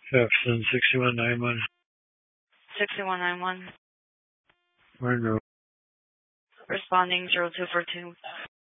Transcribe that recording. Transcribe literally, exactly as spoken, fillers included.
Jefferson sixty-one ninety-one. sixty-one ninety-one. Monroe. Responding zero two four two.